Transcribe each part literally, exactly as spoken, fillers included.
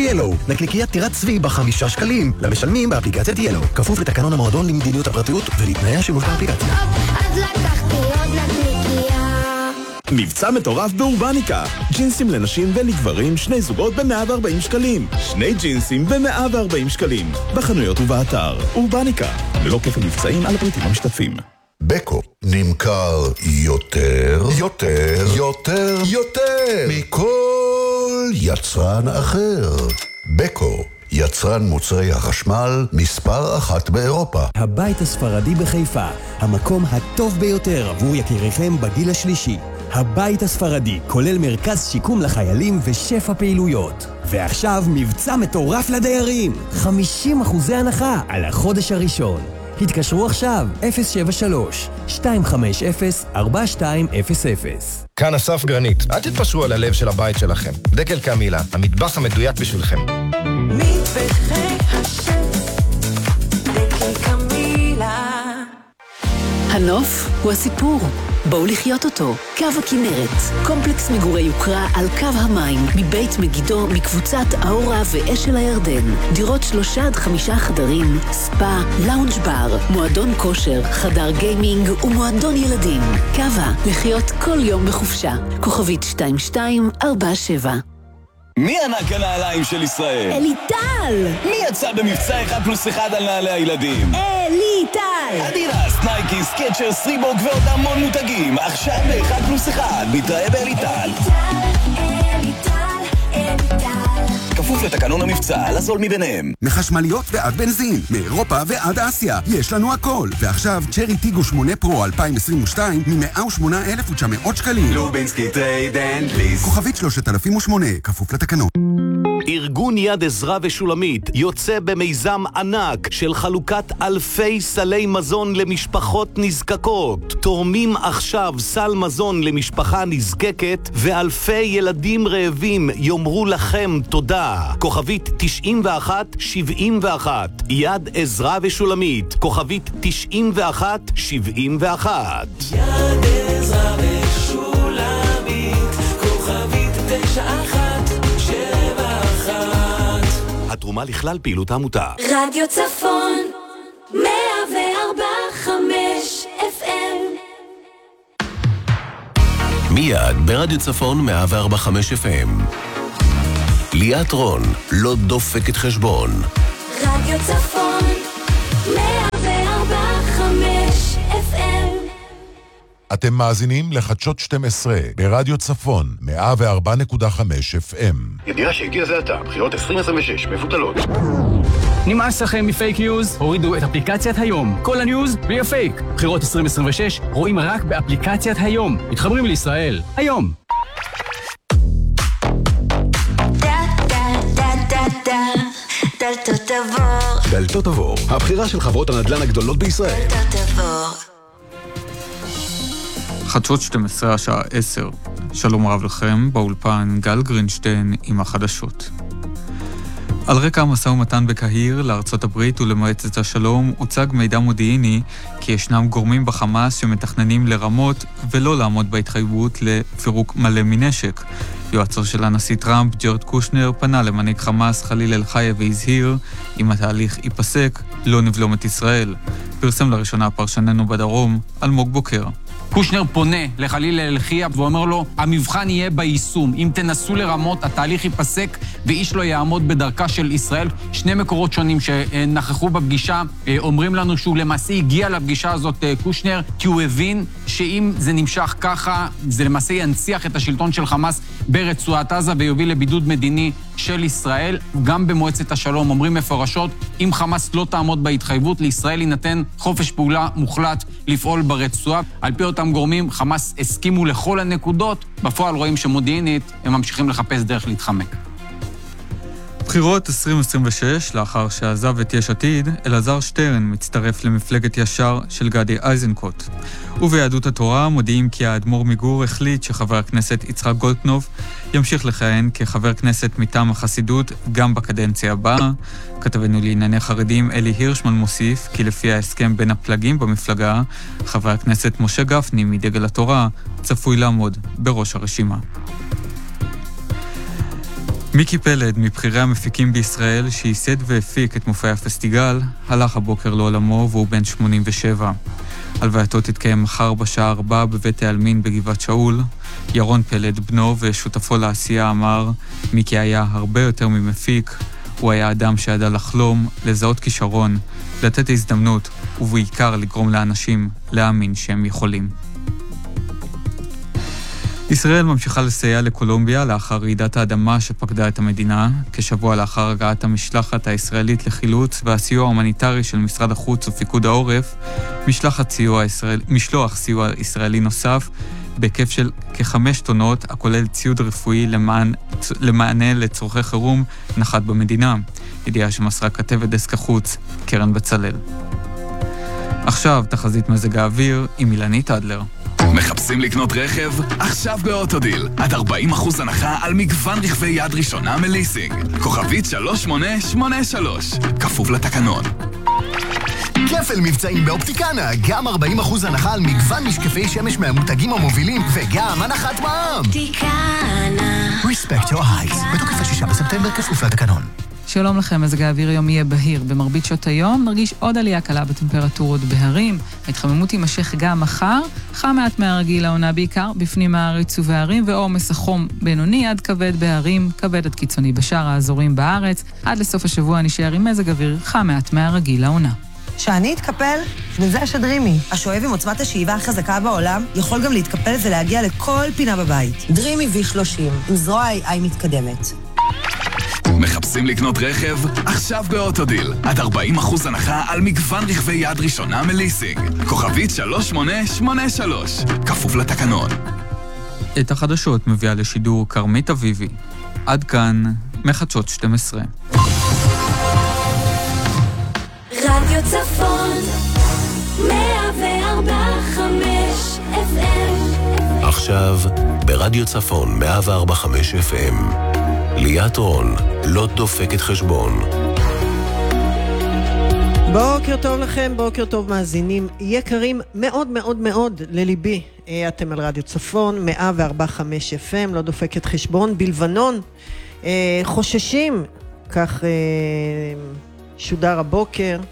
ילו. נקניקיית טירת צבי בחמישה שקלים. למשלמים באפליקציית ילו. כפוף לתקנון המועדון למדיניות הפרטיות ולתנאי השימוש באפליקציה. אז לקחתי עוד נקניקייה. מבצע מטורף באורבניקה. ג'ינסים לנשים ולגברים, שני זוגות ב-מאה וארבעים שקלים. שני ג'ינסים ב-מאה וארבעים שקלים. בחנויות ובאתר. אורבניקה. ללא כפל מבצעים על הפריטים המשתתפים. בקו נמכר יותר, יותר, יותר, יותר מכל יצרן אחר. בקו, יצרן מוצרי החשמל מספר אחת באירופה. הבית הספרדי בחיפה, המקום הטוב ביותר עבור יקיריכם בגיל השלישי. הבית הספרדי כולל מרכז שיקום לחיילים ושפע פעילויות. ועכשיו מבצע מטורף לדיירים, חמישים אחוזי הנחה על החודש הראשון. התקשרו עכשיו, אפס שבע שלוש, שתיים חמש אפס, ארבע שתיים אפס אפס. כאן אסף גרנית, אל תתפשרו על הלב של הבית שלכם. דקל קמילה, המטבח המדויק בשבילכם. מטבחי השף, דקל קמילה. הנוף הוא הסיפור. בואו לחיות אותו. קו הכנרת, קומפלקס מגורי יוקרה על קו המים, מבית מגידו, מקבוצת האורה ואשל הירדן. דירות שלושה עד חמישה חדרים, ספה, לאונג' בר, מועדון כושר, חדר גיימינג ומועדון ילדים. קווה, לחיות כל יום בחופשה. כוכבית שתיים שתיים ארבע שבע. מי ענק הנעליים של ישראל? אליטל! מי יצא במבצע אחד פלוס אחד על נעלי הילדים? אליטל! אדידס, נייקי, סקצ'רס, ריבוק ועוד המון מותגים. עכשיו באחד פלוס אחד, נתראה באליטל. אליטל, אליטל. כפוף לתקנון המבצע, לזול מביניהם. מחשמליות ועד בנזין, מאירופה ועד אסיה, יש לנו הכל. ועכשיו צ'רי טיגו שמונה פרו אלפיים עשרים ושתיים מ-מאה ושמונה אלף ותשע מאות שקלים. לובינסקי טרייד אנד ליס. כוכבית שלושת אלפים ושמונה, כפוף לתקנון. ארגון יד עזרא ושולמית יוצא במיזם ענק של חלוקת אלפי סלי מזון למשפחות נזקקות. תורמים עכשיו סל מזון למשפחה נזקקת ואלפי ילדים רעבים יאמרו לכם תודה. כוכבית תשעים ואחת שבעים ואחת. יד עזרא ושולמית. כוכבית תשעים ואחת שבעים ואחת. יד עזרא ושולמית, כוכבית תשע אחת התרומה לכלל פעילות העמותה. רדיו צפון מאה וארבע חמש אף אם. מיד ברדיו צפון מאה וארבע חמש אף אם. ליאת רון, לא דופקת חשבון. רדיו צפון מאה וארבע חמש אף אם. אתם מאזינים לחדשות שתים עשרה ברדיו צפון מאה וארבע נקודה חמש אף אם. ידיעה שהגיע זה עתה, בחירות עשרים עשרים ושש מבוטלות. נמאס לכם מפייק ניוז? הורידו את אפליקציית היום. כל הניוז בלי הפייק. בחירות עשרים עשרים ושש רואים רק באפליקציית היום. מתחברים לישראל. היום. דלתות עבור. דלתות עבור, הבחירה של חברות הנדל"ן הגדולות בישראל. דלתות עבור. חדשות שתים עשרה השעה עשר. שלום רב לכם, באולפן גל גרינשטיין עם החדשות. על רקע המשא ומתן בקהיר לארצות הברית ולמועצת השלום הוצג מידע מודיעיני כי ישנם גורמים בחמאס שמתכננים לרמות ולא לעמוד בהתחייבות לפירוק מלא מנשק. יועצו של הנשיא טראמפ, ג'רד קושנר, פנה למנהיג חמאס חליל אל-חיה והזהיר אם התהליך ייפסק, לא נבלום את ישראל. פרסם לראשונה פרשננו בדרום, אלמוג בוקר. קושנר פונה לחליל אל-חיה ואומר לו, המבחן יהיה ביישום. אם תנסו לרמות, התהליך ייפסק ואיש לא יעמוד בדרכה של ישראל. שני מקורות שונים שנכחו בפגישה אומרים לנו שהוא למעשה הגיע לפגישה הזאת קושנר, כי הוא הבין שאם זה נמשך ככה, זה למעשה ינציח את השלטון של חמאס ברצועת עזה ויוביל לבידוד מדיני של ישראל. גם במועצת השלום אומרים מפורשות, אם חמאס לא תעמוד בהתחייבות, לישראל יינתן חופש פעולה מוחלט לפעול ברצועה. על פי אותם גורמים, חמאס הסכימו לכל הנקודות, בפועל רואים שמודיעינית הם ממשיכים לחפש דרך להתחמק. בחירות עשרים עשרים ושש, לאחר שעזב את יש עתיד, אלעזר שטרן מצטרף למפלגת ישר של גדי איזנקוט. וביהדות התורה מודיעים כי האדמו"ר מגור החליט שחבר הכנסת יצחק גולדקנופ ימשיך לכהן כחבר כנסת מטעם החסידות גם בקדנציה הבאה. כתבנו לענייני חרדים אלי הירשמן מוסיף כי לפי ההסכם בין הפלגים במפלגה, חבר הכנסת משה גפני מדגל התורה צפוי לעמוד בראש הרשימה. מיקי פלד, מבחירי המפיקים בישראל, שייסד והפיק את מופעי הפסטיגל, הלך הבוקר לעולמו והוא בן שמונים ושבע. הלווייתו תתקיים מחר בשעה ארבע בבית העלמין בגבעת שאול. ירון פלד, בנו ושותפו לעשייה, אמר, מיקי היה הרבה יותר ממפיק. הוא היה אדם שידע לחלום, לזהות כישרון, לתת הזדמנות, ובעיקר לגרום לאנשים להאמין שהם יכולים. ישראל ממשיכה לסייע לקולומביה לאחר רעידת האדמה שפקדה את המדינה, כשבוע לאחר הגעת המשלחת הישראלית לחילוץ והסיוע ההומניטרי של משרד החוץ ופיקוד העורף, משלחת סיוע ישראל, משלוח סיוע ישראלי נוסף בהיקף של כחמש טונות, הכולל ציוד רפואי למען, למענה לצורכי חירום, נחת במדינה. ידיעה שמסרה כתבת דסק החוץ, קרן בצלאל. עכשיו תחזית מזג האוויר עם אילנית אדלר. מחפשים לקנות רכב? עכשיו באוטודיל. עד ארבעים אחוז הנחה על מגוון רכבי יד ראשונה מליסינג. כוכבית שלוש שמונה שמונה שלוש. כפוף לתקנון. כפל מבצעים באופטיקנה, גם ארבעים אחוז הנחה על מגוון משקפי שמש מהמותגים המובילים וגם הנחת מע"מ. אופטיקנה. Respect your eyes. בתוקף השישה בספטמבר כפוף לתקנון. שלום לכם, מזג האוויר היום יהיה בהיר. במרבית שעות היום נרגיש עוד עלייה קלה בטמפרטורות בהרים. ההתחממות תימשך גם מחר, חם מעט מהרגיל העונה בעיקר בפנים הארץ ובהרים, ועומס החום בינוני עד כבד בהרים, כבד עד קיצוני בשאר האזורים בארץ. עד לסוף השבוע נשאר עם מזג אוויר חם מעט מהרגיל העונה. שאני אתקפל, וזה השדרימי. השואב עם עוצמת השאיבה החזקה בעולם יכול גם להתקפל ולהגיע לכל פינה בבית. דרימי וי שלושים, עם זרוע איי איי מתקדמת. מחפשים לקנות רכב? עכשיו באוטודיל. עד ארבעים אחוז הנחה על מגוון רכבי יד ראשונה מליסינג. כוכבית שלוש שמונה שמונה שלוש. כפוף לתקנון. את החדשות מביאה לשידור קרמית אביבי. עד כאן, מחדשות שתים עשרה. רדיו צפון מאה וארבע חמש אף אם. עכשיו ברדיו צפון מאה וארבע חמש אף אם. ליאת רון, לא דופקת חשבון. בוקר טוב לכם, בוקר טוב מאזינים יקרים מאוד מאוד מאוד לליבי. אתם על רדיו צפון מאה וארבע חמש אף אם, לא דופקת חשבון. בלבנון חוששים, כך שודר הבוקר,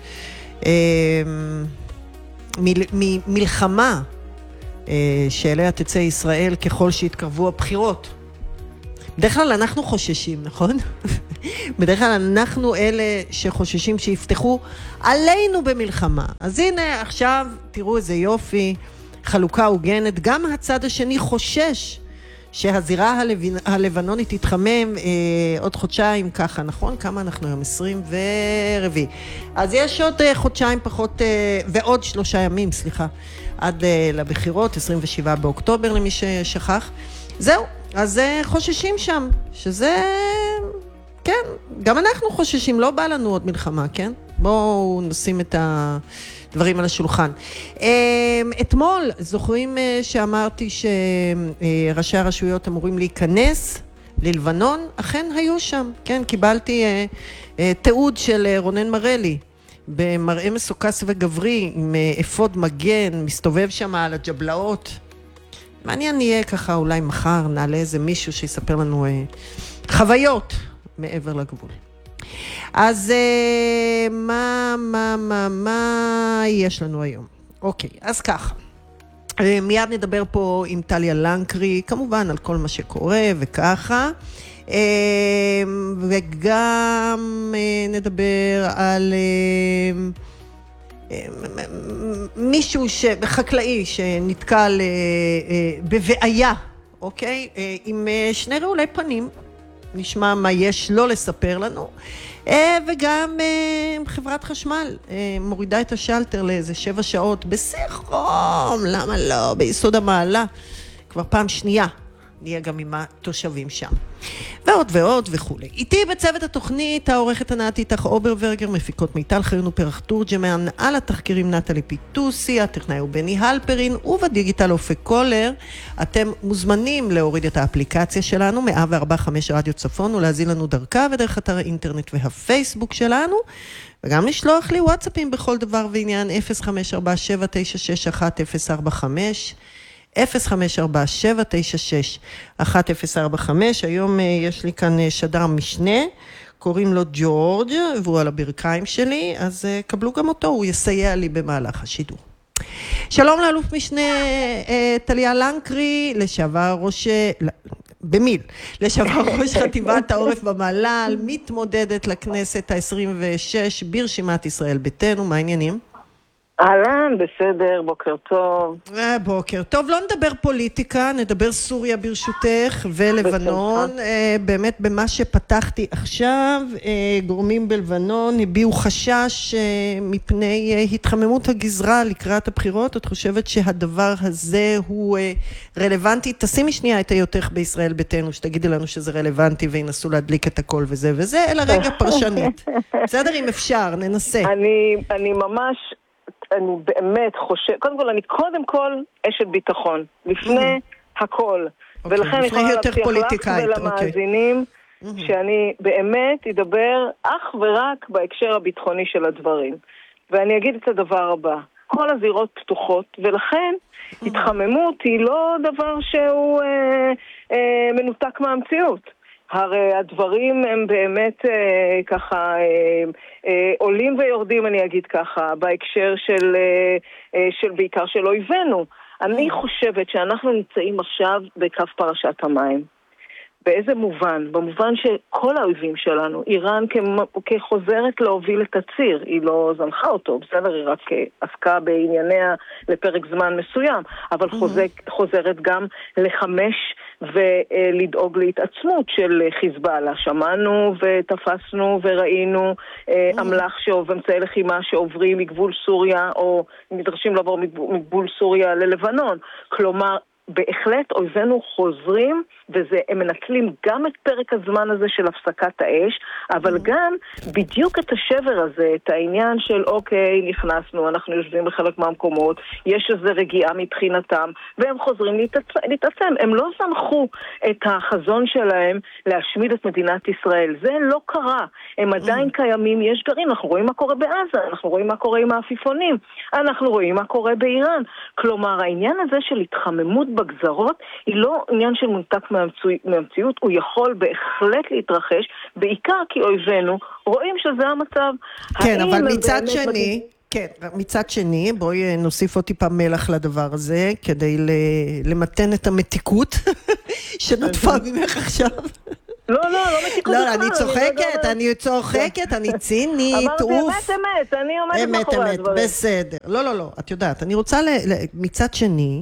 מלחמה שאליה תצא ישראל ככל שהתקרבו הבחירות. בדרך כלל אנחנו חוששים, נכון? בדרך כלל אנחנו אלה שחוששים שיפתחו עלינו במלחמה. אז הנה עכשיו תראו איזה יופי, חלוקה הוגנת. גם הצד השני חושש שהזירה הלבנ... הלבנונית תתחמם אה, עוד חודשיים ככה, נכון? כמה אנחנו היום? עשרים ורביעי. אז יש עוד אה, חודשיים פחות, אה, ועוד שלושה ימים, סליחה, עד אה, לבחירות, עשרים ושבעה באוקטובר למי ששכח. זהו. אז חוששים שם, שזה, כן, גם אנחנו חוששים, לא בא לנו עוד מלחמה, כן? בואו נשים את הדברים על השולחן. אתמול, זוכרים שאמרתי שראשי הרשויות אמורים להיכנס ללבנון? אכן היו שם, כן? קיבלתי תיעוד של רונן מרלי, במראה מסוכס וגברי, עם אפוד מגן, מסתובב שם על הג'בלאות. מעניין נהיה ככה, אולי מחר נעלה איזה מישהו שיספר לנו אה, חוויות מעבר לגבול. אז אה, מה, מה, מה, מה יש לנו היום? אוקיי, אז ככה. אה, מיד נדבר פה עם טליה לנקרי, כמובן על כל מה שקורה וככה. אה, וגם אה, נדבר על... אה, מישהו חקלאי שנתקל בבעיה, אוקיי? עם שני רעולי פנים, נשמע מה יש לא לספר לנו, וגם חברת חשמל מורידה את השלטר לאיזה שבע שעות בסיכום, למה לא? ביסוד המעלה, כבר פעם שנייה. נהיה גם עם התושבים שם. ועוד ועוד וכו'. איתי בצוות התוכנית, העורכת ענת איתך אוברברגר, מפיקות מיטל חיונו פרח תורג'מן, על התחקירים נטלי פיטוסי, הטכנאי הוא בני הלפרין, ובדיגיטל אופק קולר. אתם מוזמנים להוריד את האפליקציה שלנו, מאה וארבע חמש רדיו צפון, ולהזין לנו דרכה ודרך אתר האינטרנט והפייסבוק שלנו, וגם לשלוח לי וואטסאפים בכל דבר ועניין, אפס חמש ארבע שבע תשע שש אחת אפס ארבע חמש. אפס חמש ארבע שבע תשע שש אחת אפס ארבע חמש. היום יש לי כאן שדר משנה, קוראים לו ג'ורג' והוא על הברכיים שלי, אז קבלו גם אותו, הוא יסייע לי במהלך השידור. שלום לאלוף משנה טליה לנקרי, לשעבר ראש, במיל, לשעבר ראש חטיבת העורף במל"ל, מתמודדת לכנסת ה-עשרים ושש ברשימת ישראל ביתנו. מה העניינים? אהלן, בסדר, בוקר טוב. בוקר טוב, לא נדבר פוליטיקה, נדבר סוריה ברשותך ולבנון. באמת במה שפתחתי עכשיו, גורמים בלבנון הביעו חשש מפני התחממות הגזרה לקראת הבחירות. את חושבת שהדבר הזה הוא רלוונטי? תשימי שנייה את היותך בישראל ביתנו, שתגידי לנו שזה רלוונטי וינסו להדליק את הכל וזה וזה, אלא רגע פרשנית. בסדר, אם אפשר, ננסה. אני, אני ממש... אני באמת חושב, קודם כל, אני קודם כל אשת ביטחון, לפני הכל. ולכן אני יכולה להבטיח לך ולמאזינים שאני באמת אדבר אך ורק בהקשר הביטחוני של הדברים. ואני אגיד את הדבר הבא, כל הזירות פתוחות, ולכן התחממות היא לא דבר שהוא אה, אה, מנותק מהמציאות. הרי הדברים הם באמת אה, ככה אה, אה, עולים ויורדים, אני אגיד ככה, בהקשר של, אה, אה, של בעיקר של אויבינו. אני חושבת שאנחנו נמצאים עכשיו בקו פרשת המים. באיזה מובן? במובן שכל האויבים שלנו, איראן כחוזרת להוביל את הציר, היא לא זנחה אותו, בסדר, היא רק עסקה בענייניה לפרק זמן מסוים, אבל חוזק, חוזרת גם לחמש ולדאוג להתעצמות של חיזבאללה. שמענו ותפסנו וראינו אמל"ח שעוב, אמצעי לחימה שעוברים מגבול סוריה, או נדרשים לעבור מגבול סוריה ללבנון. כלומר, בהחלט אויבינו חוזרים, והם מנצלים גם את פרק הזמן הזה של הפסקת האש, אבל גם בדיוק את השבר הזה, את העניין של אוקיי, נכנסנו, אנחנו יושבים בחלק מהמקומות, יש איזו רגיעה מבחינתם, והם חוזרים להתעצם. הם לא זנחו את החזון שלהם להשמיד את מדינת ישראל. זה לא קרה. הם עדיין קיימים, יש גרעין, אנחנו רואים מה קורה בעזה, אנחנו רואים מה קורה עם העפיפונים, אנחנו רואים מה קורה באיראן. כלומר, העניין הזה של התחממות בגזרות היא לא עניין של מונתק מהמציאות, הוא יכול בהחלט להתרחש, בעיקר כי אויבינו רואים שזה המצב. כן, אבל מצד שני, כן, מצד שני, בואי נוסיף עוד טיפה מלח לדבר הזה, כדי למתן את המתיקות שנטפה ממך עכשיו. לא, לא, לא מתיקות לא, אני צוחקת, אני צוחקת, אני צינית, אוף. אבל באמת אמת, אני עומדת מאחורי הדברים. בסדר. לא, לא, לא, את יודעת, אני רוצה, מצד שני,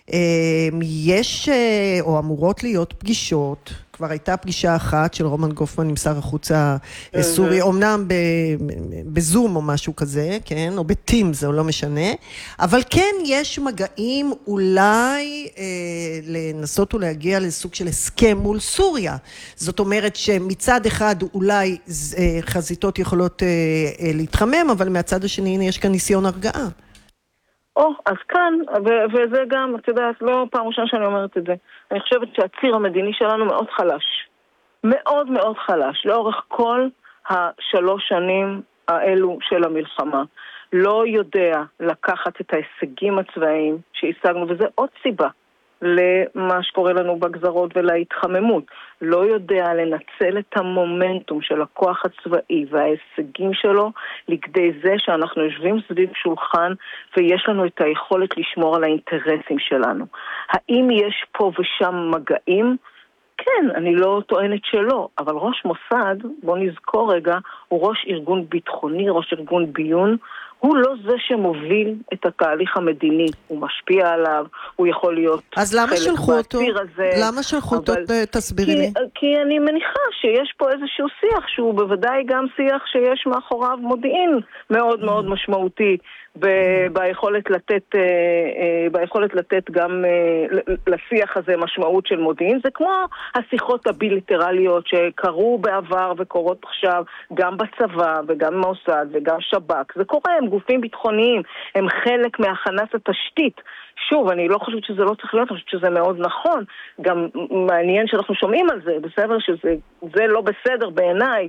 יש, או אמורות להיות פגישות, כבר הייתה פגישה אחת של רומן גופמן עם שר החוץ הסורי, אומנם בזום או משהו כזה, כן, או בטים, זה לא משנה, אבל כן יש מגעים אולי לנסות ולהגיע לסוג של הסכם מול סוריה. זאת אומרת שמצד אחד אולי חזיתות יכולות להתחמם, אבל מהצד השני הנה יש כאן ניסיון הרגעה. או, אז כאן, ו- וזה גם, את יודעת, לא פעם ראשונה שאני אומרת את זה, אני חושבת שהציר המדיני שלנו מאוד חלש. מאוד מאוד חלש, לאורך כל השלוש שנים האלו של המלחמה. לא יודע לקחת את ההישגים הצבאיים שהשגנו, וזה עוד סיבה למה שקורה לנו בגזרות ולהתחממות. לא יודע לנצל את המומנטום של הכוח הצבאי וההישגים שלו לכדי זה שאנחנו יושבים סביב שולחן ויש לנו את היכולת לשמור על האינטרסים שלנו. האם יש פה ושם מגעים? כן, אני לא טוענת שלא, אבל ראש מוסד, בוא נזכור רגע, הוא ראש ארגון ביטחוני, ראש ארגון ביון, הוא לא זה שמוביל את התהליך המדיני, הוא משפיע עליו, הוא יכול להיות אז למה שלחו אותו? הזה, למה שלחו אותו? תסבירי לי. כי אני מניחה שיש פה איזשהו שיח, שהוא בוודאי גם שיח שיש מאחוריו מודיעין מאוד מאוד משמעותי, ב- ביכולת לתת, ביכולת לתת גם לשיח הזה משמעות של מודיעין. זה כמו השיחות הבילטרליות שקרו בעבר וקורות עכשיו, גם בצבא וגם במוסד וגם שב"כ. זה קורה, הם גופים ביטחוניים, הם חלק מהכנת התשתית. שוב, אני לא חושבת שזה לא צריך להיות, אני חושבת שזה מאוד נכון. גם מעניין שאנחנו שומעים על זה, בסדר שזה זה לא בסדר בעיניי,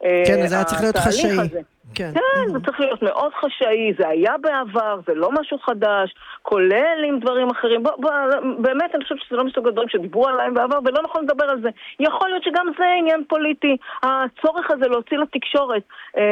כן, זה היה צריך להיות חשאי. כן, זה צריך להיות מאוד חשאי, זה היה בעבר, זה לא משהו חדש, כולל עם דברים אחרים. באמת, אני חושבת שזה לא מסוג הדברים שדיברו עליהם בעבר, ולא נכון לדבר על זה. יכול להיות שגם זה עניין פוליטי, הצורך הזה להוציא לתקשורת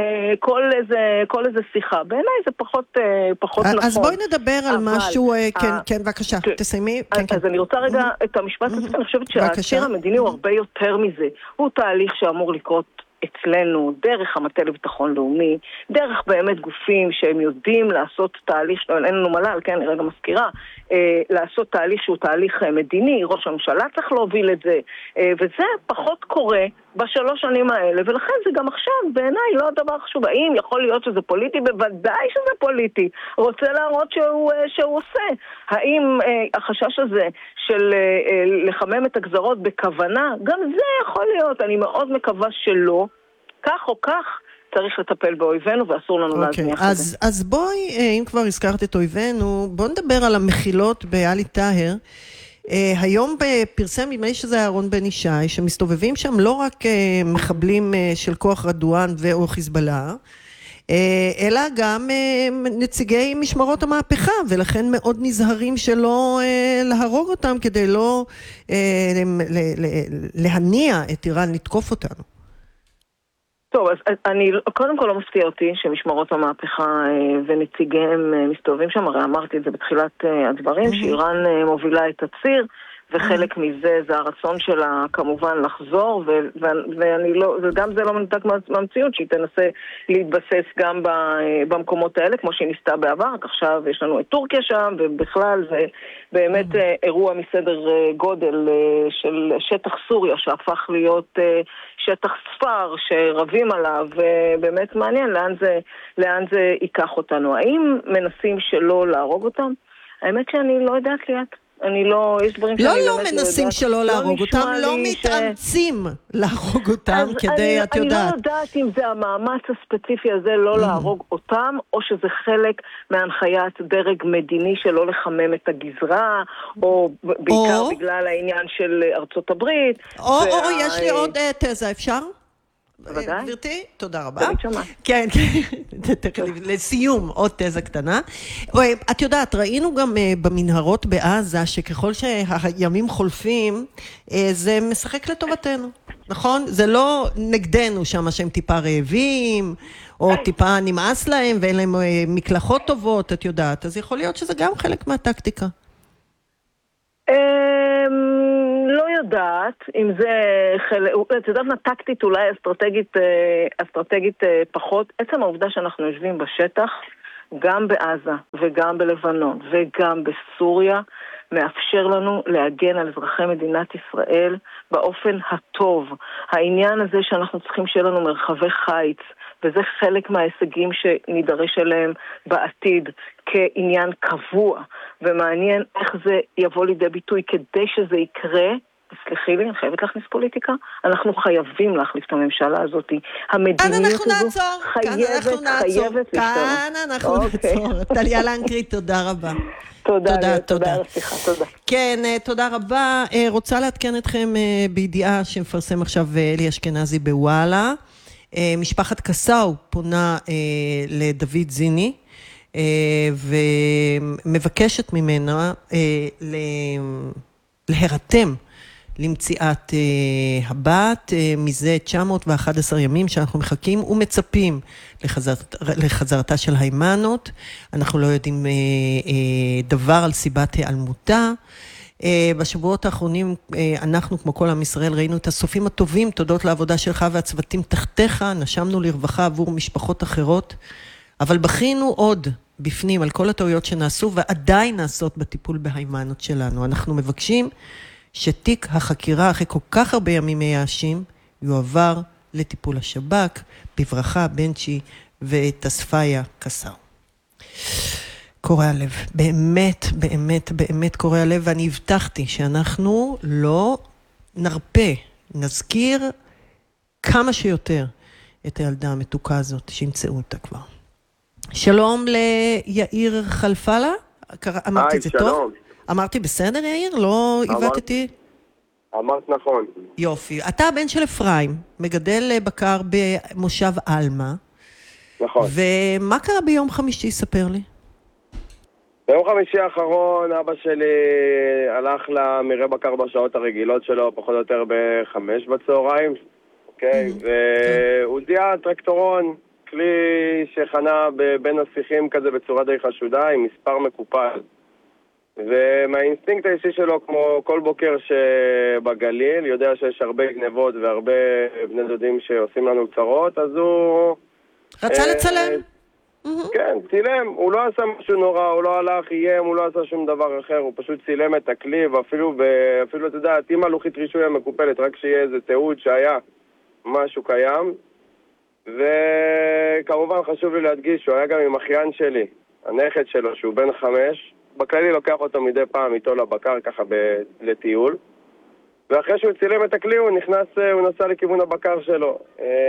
כל איזה שיחה. בעיניי זה פחות נכון. אז בואי נדבר על משהו, כן, בבקשה, תסיימי. אז אני רוצה רגע את המשפט הזה, אני חושבת שהציר המדיני הוא הרבה יותר מזה. הוא תהליך שאמור לקרות אצלנו, דרך המטה לביטחון לאומי, דרך באמת גופים שהם יודעים לעשות תהליך, אין לנו מל"ל, כן, אני רגע מזכירה, אה, לעשות תהליך שהוא תהליך מדיני, ראש הממשלה צריך להוביל את זה, אה, וזה פחות קורה בשלוש שנים האלה, ולכן זה גם עכשיו, בעיניי, לא הדבר חשוב. האם יכול להיות שזה פוליטי? בוודאי שזה פוליטי. רוצה להראות שהוא, שהוא עושה. האם אה, החשש הזה של אה, לחמם את הגזרות בכוונה? גם זה יכול להיות. אני מאוד מקווה שלא. כך או כך צריך לטפל באויבינו, ואסור לנו okay. להזניח אז, את זה. אז בואי, אם כבר הזכרת את אויבינו, בוא נדבר על המחילות בעלי טהר. Uh, היום פרסם, נדמה לי שזה אהרון בן ישי, שמסתובבים שם לא רק uh, מחבלים uh, של כוח רדואן ואו חיזבאללה, uh, אלא גם uh, נציגי משמרות המהפכה, ולכן מאוד נזהרים שלא uh, להרוג אותם, כדי לא uh, ל- ל- להניע את איראן לתקוף אותנו. טוב, אז אני קודם כל לא מפתיע אותי שמשמרות המהפכה ונציגיהם מסתובבים שם, הרי אמרתי את זה בתחילת הדברים, שאיראן מובילה את הציר, וחלק מזה זה הרצון שלה כמובן לחזור, ואני לא, וגם זה לא מנותק מהמציאות, שהיא תנסה להתבסס גם במקומות האלה, כמו שהיא ניסתה בעבר, רק עכשיו יש לנו את טורקיה שם, ובכלל זה באמת אירוע מסדר גודל של שטח סוריה, שהפך להיות שטח ספר שרבים עליו, ובאמת מעניין לאן זה, לאן זה ייקח אותנו. האם מנסים שלא להרוג אותם? האמת שאני לא יודעת ליאת. אני לא, יש דברים שאני לא, באמת לא מנסים שלא להרוג אותם, לא מתאמצים להרוג אותם כדי, את יודעת. אני לא יודעת אם זה המאמץ הספציפי הזה לא להרוג אותם, או שזה חלק מהנחיית דרג מדיני שלא לחמם את הגזרה, או בעיקר בגלל העניין של ארצות הברית. או, או, יש לי עוד תזה, אפשר? בוודאי. גברתי, תודה רבה. כן, לסיום, עוד תזה קטנה. את יודעת, ראינו גם במנהרות בעזה, שככל שהימים חולפים, זה משחק לטובתנו, נכון? זה לא נגדנו שם שהם טיפה רעבים, או טיפה נמאס להם, ואין להם מקלחות טובות, את יודעת. אז יכול להיות שזה גם חלק מהטקטיקה. לא יודעת אם זה חלק, את יודעת מה, טקטית אולי אסטרטגית, אסטרטגית פחות. עצם העובדה שאנחנו יושבים בשטח, גם בעזה וגם בלבנון וגם בסוריה, מאפשר לנו להגן על אזרחי מדינת ישראל באופן הטוב. העניין הזה שאנחנו צריכים שיהיה לנו מרחבי חיץ, וזה חלק מההישגים שנידרש אליהם בעתיד כעניין קבוע, ומעניין איך זה יבוא לידי ביטוי כדי שזה יקרה. סליחי לי, אני חייבת להכניס פוליטיקה. אנחנו חייבים להחליף את הממשלה הזאת. המדיניות הזו חייבת, חייבת לשתור. כאן אנחנו נעצור. טליה לנקרי, תודה רבה. תודה, תודה. תודה. כן, תודה רבה. רוצה לעדכן אתכם בידיעה שמפרסם עכשיו אלי אשכנזי בוואלה. משפחת קסאו פונה לדוד זיני, ומבקשת ממנה להירתם למציאת הבת. מזה תשע מאות ואחת עשרה ימים שאנחנו מחכים ומצפים לחזרת, לחזרתה של היימנות. אנחנו לא יודעים דבר על סיבת היעלמותה. בשבועות האחרונים אנחנו, כמו כל עם ישראל, ראינו את הסופים הטובים, תודות לעבודה שלך והצוותים תחתיך, נשמנו לרווחה עבור משפחות אחרות, אבל בכינו עוד בפנים על כל הטעויות שנעשו ועדיין נעשות בטיפול בהיימנות שלנו. אנחנו מבקשים שתיק החקירה אחרי כל כך הרבה ימים מייאשים יועבר לטיפול השב"כ. בברכה בנצ'י ותספיה קסאו. קורא הלב, באמת, באמת, באמת קורא הלב, ואני הבטחתי שאנחנו לא נרפה, נזכיר כמה שיותר את הילדה המתוקה הזאת, שימצאו אותה כבר. שלום ליאיר חלפלה, אמרתי את זה טוב? אמרתי בסדר יאיר? לא הבטתי? אמרת נכון. יופי. אתה הבן של אפרים, מגדל בקר במושב אלמה. נכון. ומה קרה ביום חמישי? ספר לי. ביום חמישי האחרון אבא שלי הלך למראה בקר בשעות הרגילות שלו, פחות או יותר בחמש בצהריים, אוקיי? והוא זיהה טרקטורון, כלי שחנה בין השיחים כזה בצורה די חשודה, עם מספר מקופל. ומהאינסטינקט האישי שלו, כמו כל בוקר שבגליל, יודע שיש הרבה גנבות והרבה בני דודים שעושים לנו צרות, אז הוא... רצה לצלם. כן, צילם. הוא לא עשה משהו נורא, הוא לא הלך, איים, הוא לא עשה שום דבר אחר, הוא פשוט צילם את הכלי, ואפילו, אפילו, אתה יודע, עם הלוחית רישוי המקופלת, רק שיהיה איזה תיעוד שהיה משהו קיים. וכמובן חשוב לי להדגיש שהוא היה גם עם אחיין שלי, הנכד שלו, שהוא בן חמש. בכללי לוקח אותו מדי פעם איתו לבקר ככה ב- לטיול, ואחרי שהוא צילם את הכלי הוא נכנס, הוא נסע לכיוון הבקר שלו.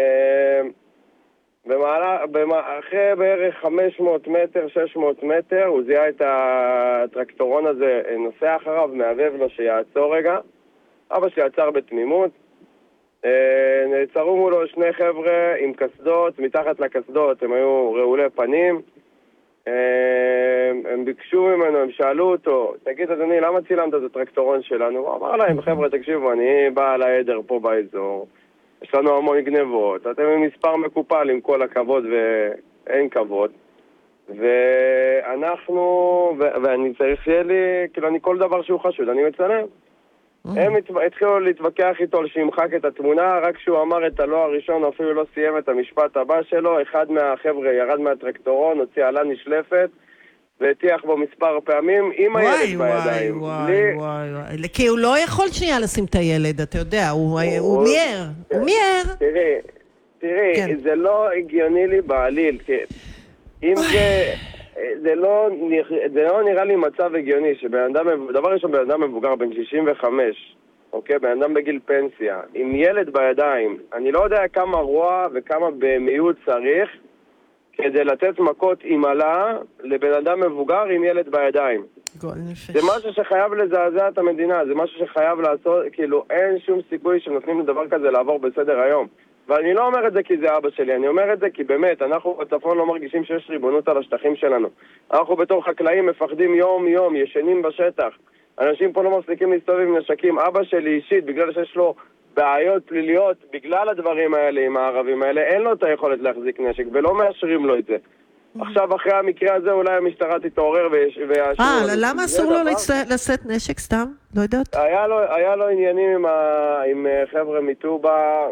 במעלה, במע... אחרי בערך חמש מאות מטר, שש מאות מטר, הוא זיהה את הטרקטורון הזה, נוסע אחריו, מעבב לו שיעצור רגע. אבא שלי עצר בתמימות. נעצרו מולו שני חבר'ה עם קסדות, מתחת לקסדות הם היו רעולי פנים. הם ביקשו ממנו, הם שאלו אותו, תגיד אדוני, למה צילמת את הטרקטורון שלנו? הוא אמר להם, חבר'ה, תקשיבו, אני בא על העדר פה באזור, יש לנו המון גנבות, אתם עם מספר מקופל עם כל הכבוד ואין כבוד, ואנחנו, ו- ואני צריך שיהיה לי, כאילו אני כל דבר שהוא חשוד, אני מצלם. הם התחילו להתווכח איתו שימחק את התמונה, רק כשהוא אמר את הלא הראשון, אפילו לא סיים את המשפט הבא שלו, אחד מהחבר'ה ירד מהטרקטורון, הוציא עלה נשלפת, והטיח בו מספר פעמים עם הילד בידיים. וואי, וואי, וואי, וואי. כי הוא לא יכול שנייה לשים את הילד, אתה יודע, הוא מייר, הוא מייר. תראי, תראי, זה לא הגיוני לי בעליל, אם זה... זה לא, זה לא נראה לי מצב הגיוני שבן אדם, דבר ראשון, בן אדם מבוגר בן שישים וחמש, אוקיי, בן אדם בגיל פנסיה, עם ילד בידיים, אני לא יודע כמה רוע וכמה במיות צריך כדי לתת מכות אימלה לבן אדם מבוגר עם ילד בידיים. זה משהו שחייב לזעזע את המדינה, זה משהו שחייב לעשות, כאילו אין שום סיכוי שנותנים לדבר כזה לעבור בסדר היום. ואני לא אומר את זה כי זה אבא שלי, אני אומר את זה כי באמת, אנחנו בצפון לא מרגישים שיש ריבונות על השטחים שלנו. אנחנו בתור חקלאים מפחדים יום יום, ישנים בשטח. אנשים פה לא מפסיקים להסתובב עם נשקים. אבא שלי אישית, בגלל שיש לו בעיות פליליות, בגלל הדברים האלה עם הערבים האלה, אין לו את היכולת להחזיק נשק, ולא מאשרים לו את זה. עכשיו, אחרי המקרה הזה, אולי המשטרה תתעורר ויאשרו... אה, למה אסור לו לשאת נשק סתם? לא יודעת. היה לו עניינים עם חבר'ה מטובה,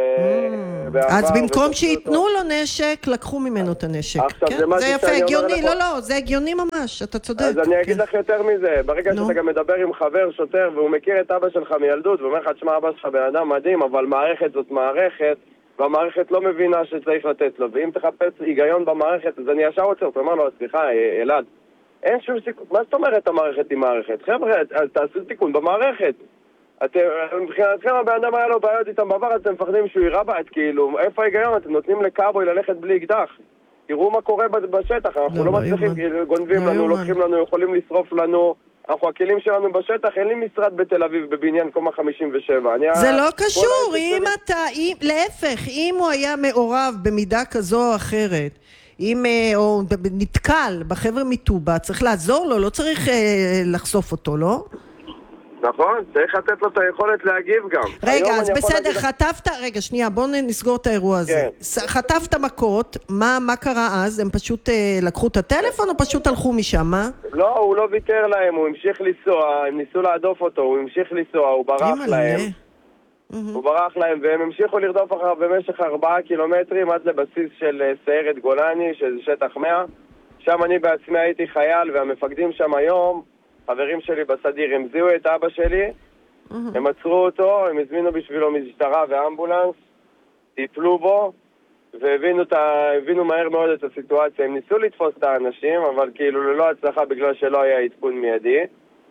אז במקום שיתנו לו נשק, לקחו ממנו את הנשק. זה יפה, הגיוני, לא, לא, זה הגיוני ממש, אתה צודק. אז אני אגיד לך יותר מזה, ברגע שאתה גם מדבר עם חבר שוטר, והוא מכיר את אבא שלך מילדות, ואומר לך, תשמע, אבא שלך בן אדם מדהים, אבל מערכת זאת מערכת, והמערכת לא מבינה שצריך לתת לו, ואם תחפש היגיון במערכת, אז אני ישר רוצה, אתה אומר לו, סליחה, אלעד, אין שום סיכון, מה זאת אומרת המערכת היא מערכת? חבר'ה, תעשו תיקון במערכת. מבחינתכם הבן אדם היה לו בעיות איתם בעבר, אתם מפחדים שהוא יירה בה, כאילו, איפה ההיגיון? אתם נותנים לקאבוי ללכת בלי אקדח. תראו מה קורה בשטח, אנחנו לא מצליחים, גונבים לנו, לוקחים לנו, יכולים לשרוף לנו, אנחנו, הכלים שלנו בשטח, אין לי משרד בתל אביב בבניין קומה חמישים ושבע. זה לא קשור, אם אתה, להפך, אם הוא היה מעורב במידה כזו או אחרת, אם או נתקל בחבר מטובה, צריך לעזור לו, לא צריך לחשוף אותו, לא? נכון, צריך לתת לו את היכולת להגיב גם. רגע, אז בסדר, חטפת, רגע, שנייה, בואו נסגור את האירוע הזה. חטפת מכות, מה קרה אז? הם פשוט לקחו את הטלפון או פשוט הלכו משם, מה? לא, הוא לא ויתר להם, הוא המשיך לנסוע, הם ניסו להדוף אותו, הוא המשיך לנסוע, הוא ברח להם. הוא ברח להם, והם המשיכו לרדוף אחריו במשך ארבעה קילומטרים עד לבסיס של סיירת גולני, שזה שטח מאה. שם אני בעצמי הייתי חייל, והמפקדים שם היום, חברים שלי בסדיר, הם זיהו את אבא שלי, הם עצרו אותו, הם הזמינו בשבילו משטרה ואמבולנס, טיפלו בו, והבינו ה... מהר מאוד את הסיטואציה. הם ניסו לתפוס את האנשים, אבל כאילו ללא הצלחה בגלל שלא היה עדכון מיידי.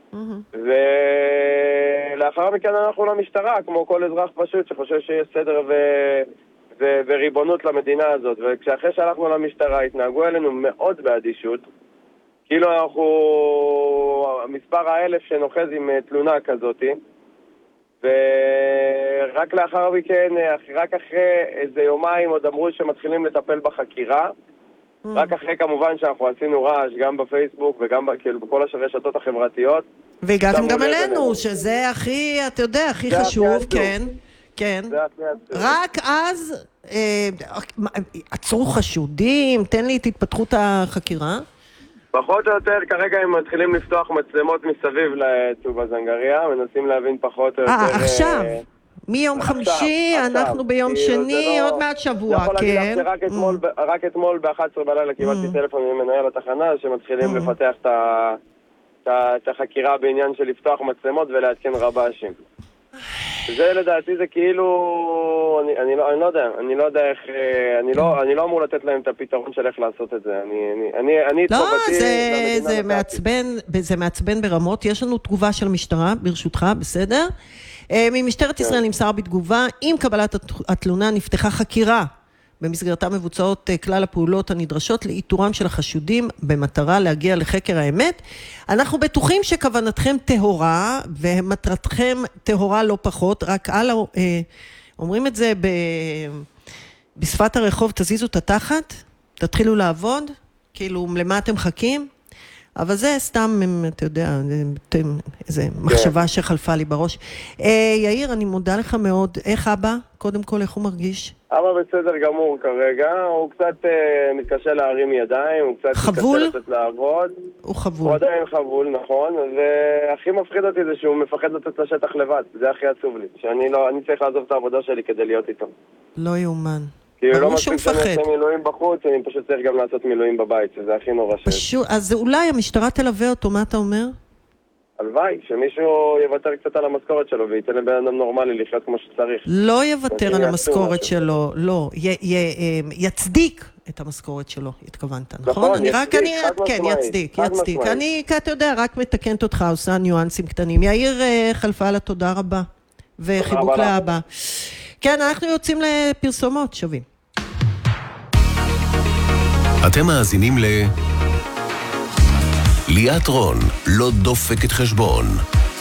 ולאחר מכן אנחנו למשטרה, כמו כל אזרח פשוט שחושב שיש סדר ו... ו... וריבונות למדינה הזאת. וכשאחרי שהלכנו למשטרה התנהגו אלינו מאוד באדישות, כאילו אנחנו, מספר האלף שנוחז עם תלונה כזאת, ורק לאחר מכן, רק אחרי איזה יומיים עוד אמרו שמתחילים לטפל בחקירה. רק אחרי כמובן שאנחנו עשינו רעש, גם בפייסבוק וגם כאילו, בכל הרשתות החברתיות. והגעתם גם אלינו, שזה הכי, אתה יודע, הכי חשוב, כן. כן. רק אז עצרו חשודים, תן לי את התפתחות החקירה. פחות או יותר, כרגע הם מתחילים לפתוח מצלמות מסביב לטובה זנגריה, מנסים להבין פחות או יותר... אה, עכשיו? מיום חמישי, אנחנו ביום שני, עוד מעט שבוע, כן. רק אתמול ב-אחת עשרה בלילה קיבלתי טלפון ממנהל התחנה, שמתחילים לפתח את החקירה בעניין של לפתוח מצלמות ולהתקן רב"שים. זה לדעתי זה כאילו, אני, אני, לא, אני לא יודע, אני לא יודע איך, אני לא, אני לא אמור לתת להם את הפתרון של איך לעשות את זה. אני, אני, אני, אני לא, זה, זה מעצבן, זה מעצבן ברמות. יש לנו תגובה של המשטרה, ברשותך, בסדר? ממשטרת ישראל נמסר בתגובה, עם קבלת התלונה נפתחה חקירה. במסגרתה מבוצעות כלל הפעולות הנדרשות לאיתורם של החשודים במטרה להגיע לחקר האמת. אנחנו בטוחים שכוונתכם טהורה ומטרתכם טהורה לא פחות, רק על, אומרים את זה ב, בשפת הרחוב, תזיזו את התחת, תתחילו לעבוד, כאילו למה אתם חכים? אבל זה סתם, אתה יודע, איזו מחשבה שחלפה לי בראש. יאיר, אני מודה לך מאוד. איך אבא? קודם כל, איך הוא מרגיש? אבא בסדר גמור כרגע, הוא קצת מתקשה להרים ידיים, הוא קצת חבול? מתקשה לצאת לעבוד. הוא חבול. הוא עדיין חבול, נכון, והכי מפחיד אותי זה שהוא מפחד לצאת לשטח לבד, זה הכי עצוב לי, שאני לא, אני צריך לעזוב את העבודה שלי כדי להיות איתו. לא יאומן. כי לא מספיק שאני עושה מילואים בחוץ, אני פשוט צריך גם לעשות מילואים בבית, שזה הכי נורא שיש. פשוט, אז אולי המשטרה תלווה אותו, מה אתה אומר? הלוואי, שמישהו יוותר קצת על המשכורת שלו וייתן לבן אדם נורמלי לחיות כמו שצריך. לא יוותר על המשכורת שלו, לא, יצדיק את המשכורת שלו, התכוונת, נכון? אני רק, אני, כן, יצדיק, יצדיק. אני, אתה יודע, רק מתקנת אותך, עושה ניואנסים קטנים. יאיר חלפה לה, תודה רבה, וחיבוק לאבא. כן, אנחנו יוצאים לפרסומות, שווים. אתם מאזינים ל... ליאת רון, לא דופקת חשבון.